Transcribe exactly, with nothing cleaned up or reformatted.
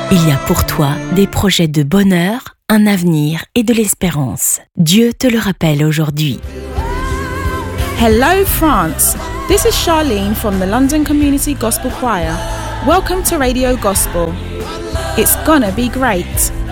Il y a pour toi des projets de bonheur, un avenir et de l'espérance. Dieu te le rappelle aujourd'hui. Hello France, this is Charlene from the London Community Gospel Choir. Welcome to Radio Gospel. It's gonna be great.